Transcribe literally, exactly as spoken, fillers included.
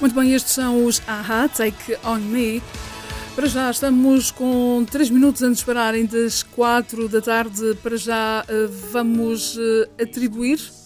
Muito bem, estes são os A-ha, Take On Me. Para já estamos com três minutos antes de pararem das quatro da tarde. Para já vamos atribuir